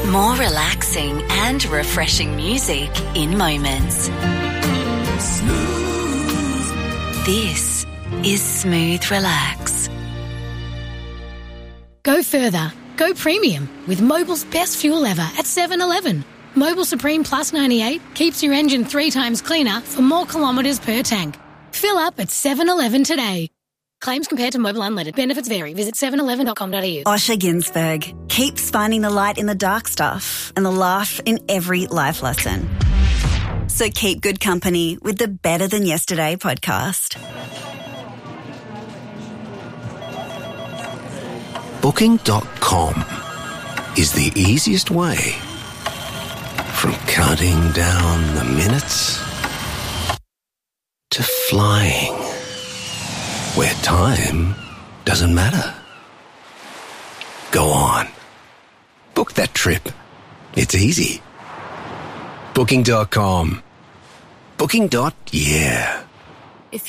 More relaxing and refreshing music in moments. Smooth. This is Smooth Relax. Go further. Go premium with Mobil's best fuel ever at 7-Eleven. Mobil Supreme Plus 98 keeps your engine 3 times cleaner for more kilometres per tank. Fill up at 7-Eleven today. Claims compared to Mobil Unleaded. Benefits vary. Visit 7eleven.com.au. Osher Ginsberg keeps finding the light in the dark stuff and the laugh in every life lesson. So keep good company with the Better Than Yesterday podcast. Booking.com is the easiest way from counting down the minutes to flying where time doesn't matter. Go on. Book that trip. It's easy. Booking.com. Booking.yeah.